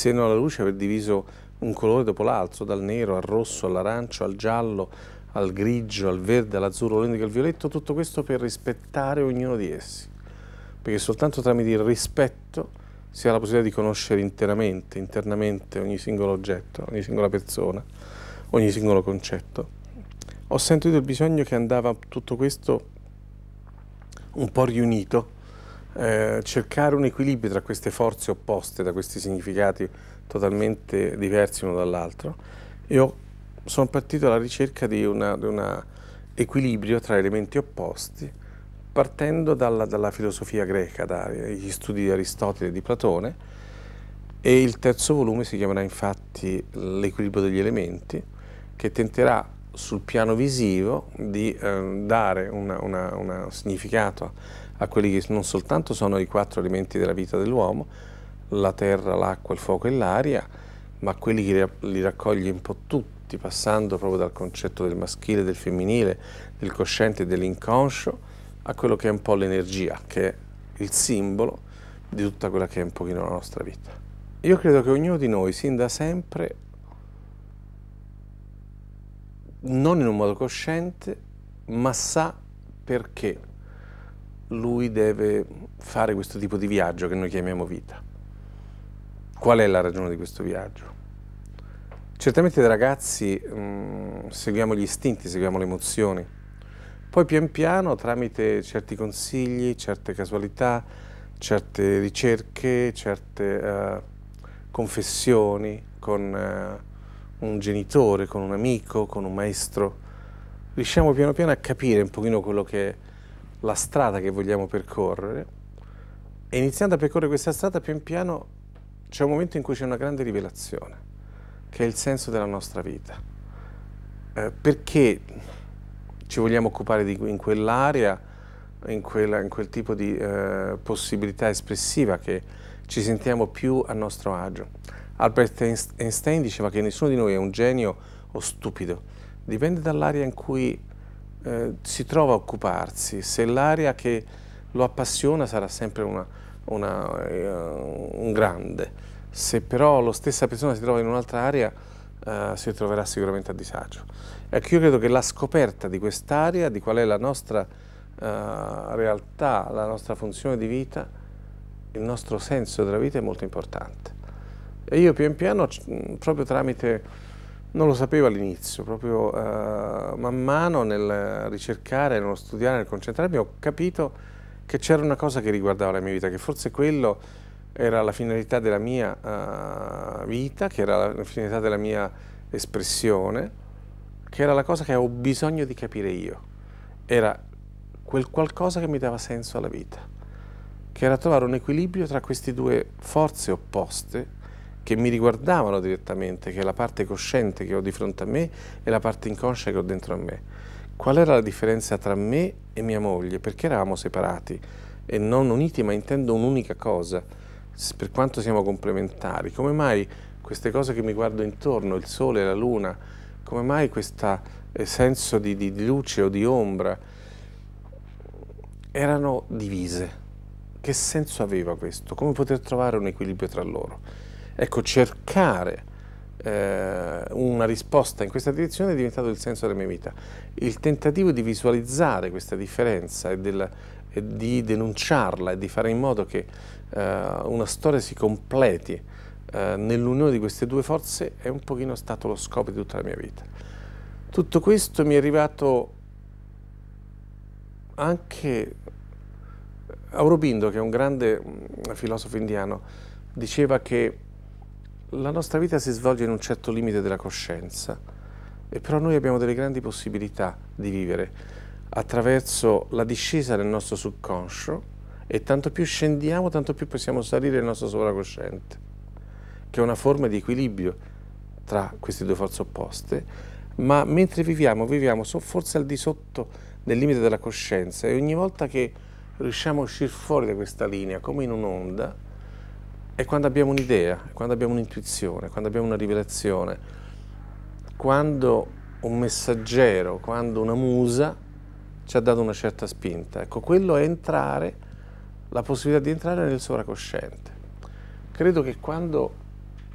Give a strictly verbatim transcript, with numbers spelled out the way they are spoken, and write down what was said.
insieme alla luce aver diviso un colore dopo l'altro, dal nero al rosso, all'arancio, al giallo, al grigio, al verde, all'azzurro, all'indigo, al violetto, tutto questo per rispettare ognuno di essi. Perché soltanto tramite il rispetto si ha la possibilità di conoscere interamente, internamente ogni singolo oggetto, ogni singola persona, ogni singolo concetto. Ho sentito il bisogno che andava tutto questo un po' riunito, eh, cercare un equilibrio tra queste forze opposte, da questi significati totalmente diversi uno dall'altro. Io sono partito alla ricerca di un equilibrio tra elementi opposti, partendo dalla, dalla filosofia greca, dagli studi di Aristotele e di Platone, e il terzo volume si chiamerà infatti L'equilibrio degli elementi, che tenterà sul piano visivo di eh, dare un significato a quelli che non soltanto sono i quattro elementi della vita dell'uomo, la terra, l'acqua, il fuoco e l'aria, ma quelli che li raccoglie un po' tutti, passando proprio dal concetto del maschile, del femminile, del cosciente e dell'inconscio, a quello che è un po' l'energia, che è il simbolo di tutta quella che è un pochino la nostra vita. Io credo che ognuno di noi, sin da sempre, non in un modo cosciente, ma sa perché lui deve fare questo tipo di viaggio che noi chiamiamo vita. Qual è la ragione di questo viaggio? Certamente da ragazzi mh, seguiamo gli istinti, seguiamo le emozioni, poi pian piano tramite certi consigli, certe casualità, certe ricerche, certe uh, confessioni con uh, un genitore, con un amico, con un maestro, riusciamo piano piano a capire un pochino quello che è la strada che vogliamo percorrere, e iniziando a percorrere questa strada pian piano c'è un momento in cui c'è una grande rivelazione, che è il senso della nostra vita. Eh, perché ci vogliamo occupare di, in quell'area, in, quella, in quel tipo di eh, possibilità espressiva che ci sentiamo più a nostro agio. Albert Einstein diceva che nessuno di noi è un genio o stupido, dipende dall'area in cui eh, si trova a occuparsi. Se l'area che lo appassiona sarà sempre una, una, eh, un grande, se però la stessa persona si trova in un'altra area eh, si troverà sicuramente a disagio. Ecco, io credo che la scoperta di quest'area, di qual è la nostra eh, realtà, la nostra funzione di vita, il nostro senso della vita è molto importante. E io pian piano, proprio tramite, non lo sapevo all'inizio, proprio uh, man mano nel ricercare, nello studiare, nel concentrarmi, ho capito che c'era una cosa che riguardava la mia vita, che forse quello era la finalità della mia uh, vita, che era la finalità della mia espressione, che era la cosa che avevo bisogno di capire io. Era quel qualcosa che mi dava senso alla vita, che era trovare un equilibrio tra queste due forze opposte che mi riguardavano direttamente, che è la parte cosciente che ho di fronte a me e la parte inconscia che ho dentro a me. Qual era la differenza tra me e mia moglie? Perché eravamo separati e non uniti, ma intendo un'unica cosa, per quanto siamo complementari. Come mai queste cose che mi guardo intorno, il sole, la luna, come mai questo senso di, di, di luce o di ombra erano divise? Che senso aveva questo? Come poter trovare un equilibrio tra loro? Ecco, cercare eh, una risposta in questa direzione è diventato il senso della mia vita. Il tentativo di visualizzare questa differenza e, del, e di denunciarla e di fare in modo che eh, una storia si completi eh, nell'unione di queste due forze è un pochino stato lo scopo di tutta la mia vita. Tutto questo mi è arrivato anche Aurobindo, che è un grande filosofo indiano, diceva che la nostra vita si svolge in un certo limite della coscienza, e però noi abbiamo delle grandi possibilità di vivere attraverso la discesa del nostro subconscio, e tanto più scendiamo, tanto più possiamo salire nel nostro sovracosciente, che è una forma di equilibrio tra queste due forze opposte, ma mentre viviamo, viviamo forse al di sotto del limite della coscienza, e ogni volta che riusciamo a uscire fuori da questa linea, come in un'onda, è quando abbiamo un'idea, quando abbiamo un'intuizione, quando abbiamo una rivelazione, quando un messaggero, quando una musa ci ha dato una certa spinta. Ecco, quello è entrare, la possibilità di entrare nel sovracosciente. Credo che quando